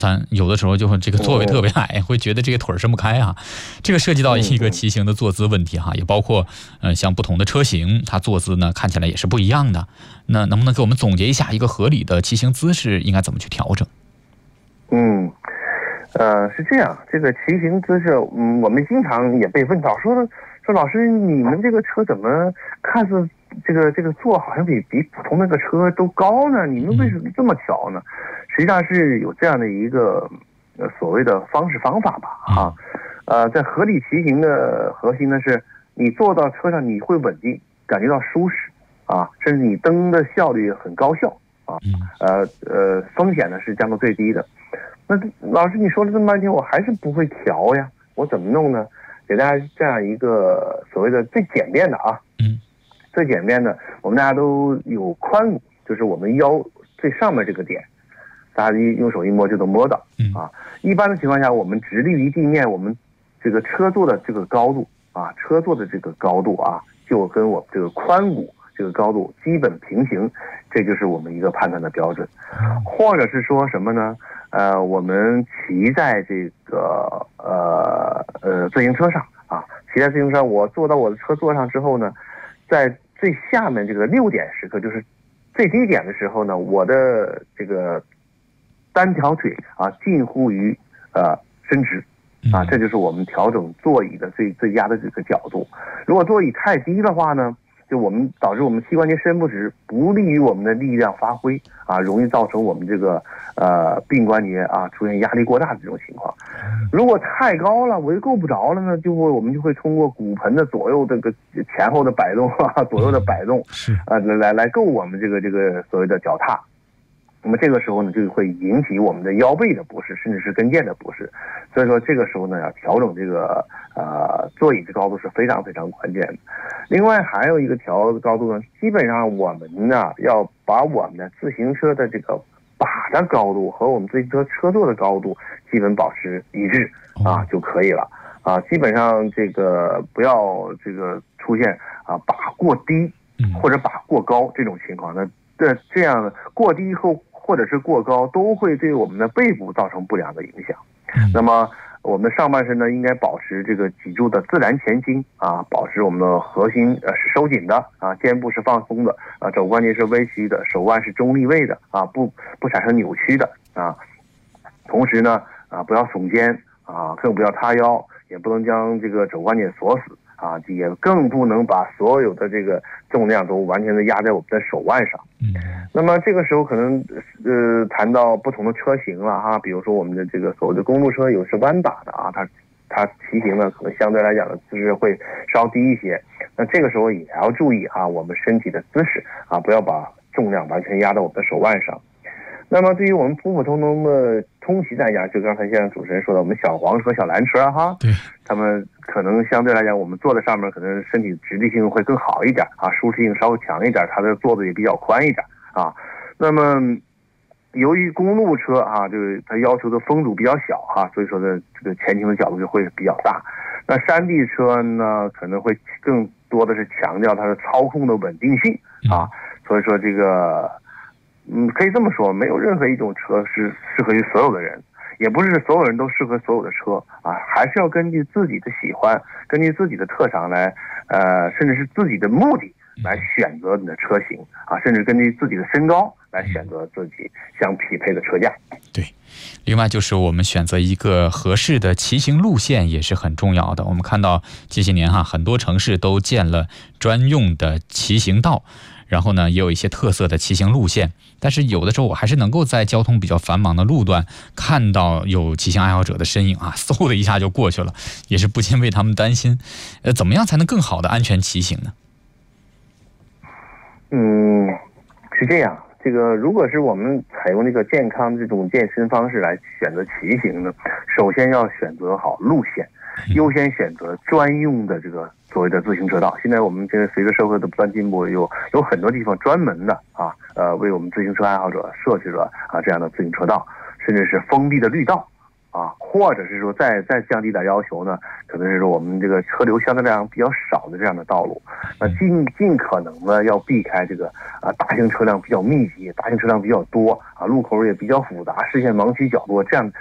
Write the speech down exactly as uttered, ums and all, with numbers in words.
咱有的时候就会这个座位特别矮，会觉得这个腿伸不开啊。这个涉及到一个骑行的坐姿问题哈，也包括呃像不同的车型，它坐姿呢看起来也是不一样的。那能不能给我们总结一下一个合理的骑行姿势应该怎么去调整？ 嗯，呃，是这样，这个骑行姿势，嗯，我们经常也被问到，说说老师，你们这个车怎么看似这个这个座好像比比普通那个车都高呢？你们为什么这么调呢？实际上是有这样的一个呃所谓的方式方法吧啊，呃，在合理骑行的核心呢是，你坐到车上你会稳定，感觉到舒适啊，甚至你蹬的效率很高效啊，呃呃，风险呢是降到最低的。那老师你说了这么半天，我还是不会调呀，我怎么弄呢？给大家这样一个所谓的最简便的啊， 嗯， 最简便的，我们大家都有髋骨，就是我们腰最上面这个点。大家一用手一摸就能摸到啊。一般的情况下，我们直立于地面，我们这个车座的这个高度啊，车座的这个高度啊，就跟我们这个髋骨这个高度基本平行，这就是我们一个判断的标准。或者是说什么呢？呃，我们骑在这个呃呃自行车上啊，骑在自行车上，我坐到我的车座上之后呢，在最下面这个六点时刻，就是最低点的时候呢，我的这个单条腿啊近乎于呃伸直啊，这就是我们调整座椅的最最佳的这个角度。如果座椅太低的话呢，就我们导致我们膝关节伸不直，不利于我们的力量发挥啊，容易造成我们这个呃髌关节啊出现压力过大的这种情况。如果太高了，我又够不着了呢，就会我们就会通过骨盆的左右这个前后的摆动啊，左右的摆动是啊来来够我们这个这个所谓的脚踏。那么这个时候呢，就会引起我们的腰背的不适，甚至是跟腱的不适。所以说这个时候呢，要调整这个呃座椅的高度是非常非常关键的。另外还有一个调的高度呢，基本上我们呢要把我们的自行车的这个把的高度和我们自行车车座的高度基本保持一致啊就可以了啊。基本上这个不要这个出现啊把过低或者把过高这种情况。那这这样的过低后或者是过高都会对我们的背部造成不良的影响。那么我们的上半身呢，应该保持这个脊柱的自然前倾啊，保持我们的核心呃是收紧的啊，肩部是放松的啊，肘关节是微曲的，手腕是中立位的啊，不不产生扭曲的啊。同时呢啊，不要耸肩啊，更不要塌腰，也不能将这个肘关节锁死啊，也更不能把所有的这个重量都完全的压在我们的手腕上。嗯，那么这个时候可能呃谈到不同的车型了哈，比如说我们的这个所谓的公路车有是弯把的啊，它它骑行呢可能相对来讲的姿势会稍低一些。那这个时候也要注意哈，我们身体的姿势啊，不要把重量完全压到我们的手腕上。那么对于我们普普通通的通勤来讲，就刚才像主持人说的，我们小黄车、小蓝车哈，对，他们可能相对来讲，我们坐在上面可能身体直立性会更好一点啊，舒适性稍微强一点，它的座子也比较宽一点啊。那么由于公路车啊，就是它要求的风阻比较小哈、啊，所以说的这个前倾的角度就会比较大。那山地车呢，可能会更多的是强调它的操控的稳定性啊，所以说这个。嗯，可以这么说，没有任何一种车是适合于所有的人，也不是所有人都适合所有的车啊，还是要根据自己的喜欢，根据自己的特长来，呃，甚至是自己的目的来选择你的车型啊，甚至根据自己的身高来选择自己相匹配的车架。 对，另外就是我们选择一个合适的骑行路线也是很重要的。我们看到这些年哈，很多城市都建了专用的骑行道。然后呢，也有一些特色的骑行路线，但是有的时候我还是能够在交通比较繁忙的路段看到有骑行爱好者的身影啊，嗖的一下就过去了，也是不禁为他们担心。呃，怎么样才能更好的安全骑行呢？ 嗯，是这样。这个如果是我们采用这个健康这种健身方式来选择骑行呢，首先要选择好路线，优先选择专用的这个所谓的自行车道。现在我们现在随着社会的不断进步，有有很多地方专门的啊，呃，为我们自行车爱好者设置了啊这样的自行车道，甚至是封闭的绿道啊， 或者是说再再降低点要求呢，可能是说我们这个车流相对量比较少的这样的道路，那尽尽可能呢要避开这个啊大型车辆比较密集、大型车辆比较多啊，路口也比较复杂、视线盲区较多这样